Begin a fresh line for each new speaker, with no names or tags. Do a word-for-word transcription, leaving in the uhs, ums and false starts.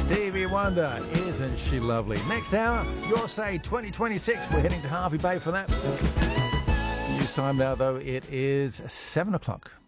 Stevie Wonder, isn't she lovely? Next hour, your say twenty twenty-six. We're heading to Hervey Bay for that. News time now, though, it is seven o'clock.